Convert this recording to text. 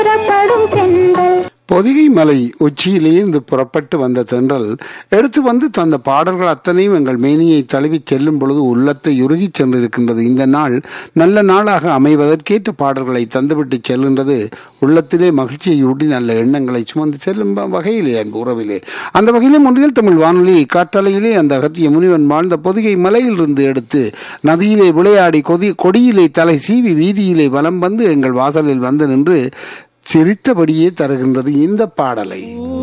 பொதிகை மலை உச்சியிலிருந்து புறப்பட்டு வந்த தென்றல் எடுத்து வந்து தந்த பாடல்கள் அத்தனையும் எங்கள் மேனியை தழுவி செல்லும் பொழுது உள்ளத்தை உருகி சென்றிருக்கின்றது. இந்த நாள் நல்ல நாளாக அமைவதற்கேற்ற பாடல்களை தந்துவிட்டு செல்கின்றது. உள்ளத்திலே மகிழ்ச்சியையூட்டி நல்ல எண்ணங்களை சுமந்து செல்லும் வகையிலே அன்பு உறவிலே அந்த வகையிலே ஒன்றில் தமிழ் வானொலி காற்றலையிலே அந்த அகத்திய முனிவன் வாழ்ந்த பொதிகை மலையிலிருந்து எடுத்து நதியிலே விளையாடி கொடியிலே தலை சீவி வீதியிலே வலம் வந்து எங்கள் வாசலில் வந்து நின்று சிரித்தபடியே தருகின்றது இந்த பாடலை.